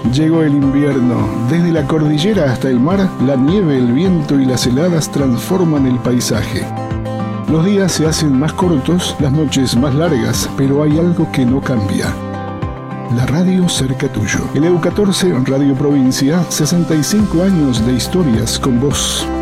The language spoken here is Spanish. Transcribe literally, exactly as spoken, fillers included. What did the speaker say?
Llegó el invierno. Desde la cordillera hasta el mar, la nieve, el viento y las heladas transforman el paisaje. Los días se hacen más cortos, las noches más largas, pero hay algo que no cambia. La radio cerca tuyo. El E U catorce, Radio Provincia, sesenta y cinco años de historias con vos.